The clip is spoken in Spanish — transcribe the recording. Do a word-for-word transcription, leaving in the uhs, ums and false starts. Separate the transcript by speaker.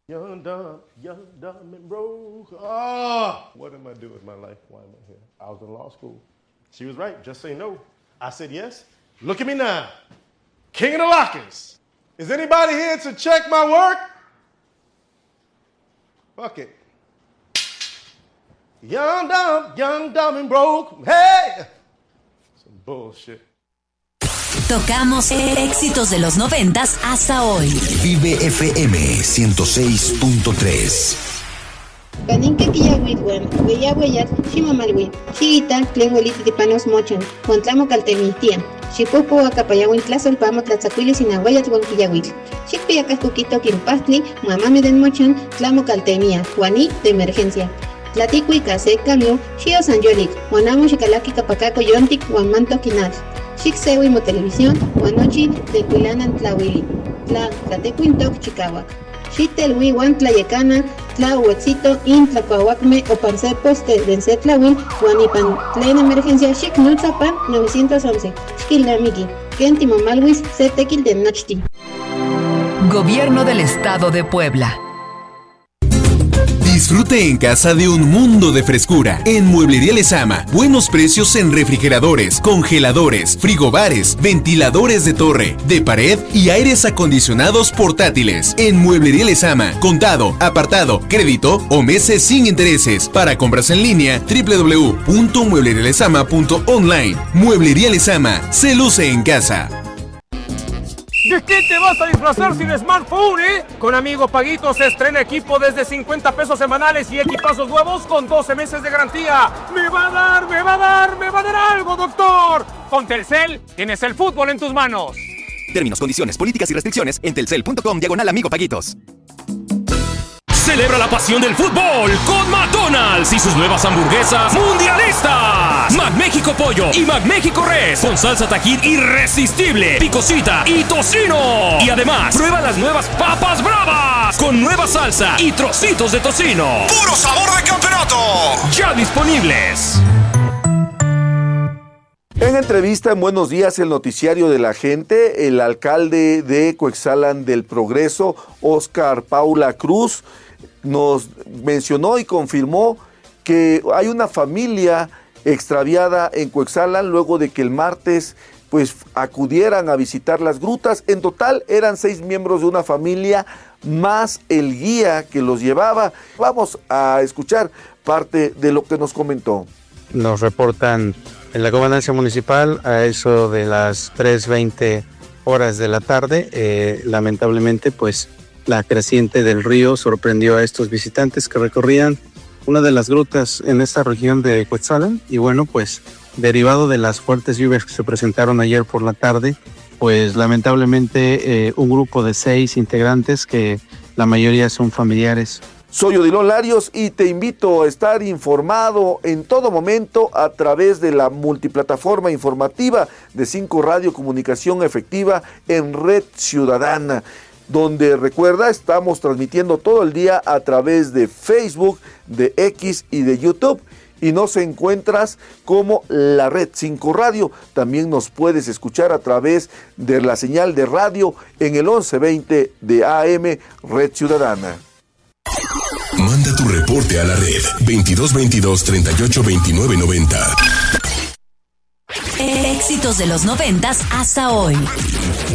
Speaker 1: Young, dumb, young, dumb, and broke. Ah, what am I doing with my life? Why am I here? I was in law school. She was right. Just say no. I said yes. Look at me now. King of the lockers. Is anybody here to check my work? Fuck it. Young, dumb, young, dumb, and broke. Hey! Some bullshit.
Speaker 2: Tocamos éxitos de los noventas hasta hoy.
Speaker 3: Vive F M ciento seis punto tres.
Speaker 4: Paninque quillawitwen, hueyaweyat, ximamalwi, xiguital, tlenhueliti de panos mochan, huantlamo caltemistia, xipupo acapayawin tlasolpamo tlatzacuilis inahueyat huan quillawitl, xicpiacas cuquito quimpastli, muamame den mochan, tlamo caltemia, huani de emergencia. Tlaticui case cambio, xio sanyolik, huanamo xicalaki capacaco yontic, huan manto quinat. Xixewi mo televisión, guanochi de Cuilanan Tlawili, Tla, Tlatecuintoc, Chicahuac. Xitelwi, Juan Tlayecana, Tla, Huetzito, In, Tlacuahuacme, o Parce Poste, Dense Tlawil, Guanipan, Tlen Emergencia, Xic Nulzapan, novecientos once, Xquilamiki, Kentimo Malwis, Setequil de Nochti.
Speaker 2: Gobierno del Estado de Puebla.
Speaker 5: Disfrute en casa de un mundo de frescura. En Mueblería Lezama, buenos precios en refrigeradores, congeladores, frigobares, ventiladores de torre, de pared y aires acondicionados portátiles. En Mueblería Lezama, contado, apartado, crédito o meses sin intereses. Para compras en línea, doble u doble u doble u punto mueblería lezama punto online. Mueblería Lezama, se luce en casa.
Speaker 6: ¿De qué te vas a disfrazar sin smartphone, eh? Con Amigo Paguito se estrena equipo desde cincuenta pesos semanales y equipazos nuevos con doce meses de garantía. ¡Me va a dar, me va a dar, me va a dar algo, doctor! Con Telcel tienes el fútbol en tus manos.
Speaker 7: Términos, condiciones, políticas y restricciones en telcel punto com diagonal Amigo Paguitos.
Speaker 8: Celebra la pasión del fútbol con McDonald's y sus nuevas hamburguesas mundialistas. McMéxico Pollo y McMéxico Res con salsa Tajín irresistible, picosita y tocino. Y además, prueba las nuevas papas bravas con nueva salsa y trocitos de tocino.
Speaker 9: ¡Puro sabor de campeonato!
Speaker 8: Ya disponibles.
Speaker 10: En entrevista en Buenos Días, el noticiario de la gente, el alcalde de Coexalan del Progreso, Óscar Paula Cruz, nos mencionó y confirmó que hay una familia extraviada en Coexalan luego de que el martes pues acudieran a visitar las grutas. En total eran seis miembros de una familia más el guía que los llevaba. Vamos a escuchar parte de lo que nos comentó.
Speaker 11: Nos reportan en la comandancia municipal a eso de las tres veinte horas de la tarde. Eh, lamentablemente pues la creciente del río sorprendió a estos visitantes que recorrían una de las grutas en esta región de Coexalan y bueno, pues derivado de las fuertes lluvias que se presentaron ayer por la tarde, pues lamentablemente eh, un grupo de seis integrantes que la mayoría son familiares.
Speaker 10: Soy Odilon Larios y te invito a estar informado en todo momento a través de la multiplataforma informativa de cinco Radio Comunicación Efectiva en Red Ciudadana, donde recuerda estamos transmitiendo todo el día a través de Facebook, de X y de YouTube. Y nos encuentras como la Red cinco Radio. También nos puedes escuchar a través de la señal de radio en el once veinte de A M Red Ciudadana.
Speaker 3: Manda tu reporte a la red veintidós veintidós treinta y ocho veintinueve noventa.
Speaker 2: Éxitos de los noventas hasta hoy.